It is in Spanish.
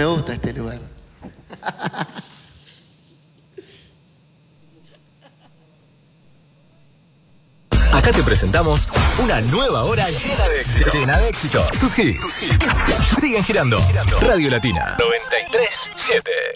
Me gusta este lugar. Acá te presentamos una nueva hora llena de éxitos. Llena de éxitos. Tus hits siguen girando. Radio Latina 93.7.